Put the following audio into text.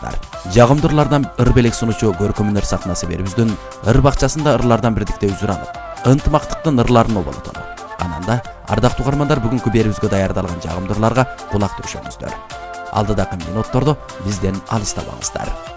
болуңуздар. Жагымдырлардан ыр белек сунучу көркөмүнөр сахнасы берүүбүздүн ыр бакчасында ырлардан бирдикте үзүранып, ынтымактыктын ырларын оболотону. Ананда ардактуу угармандар бүгүнкү берүүбүзгө даярдалган жагымдырларга кулак төшөңүздөр. Алдыдагы минутторду бизден алыстабаңыздар.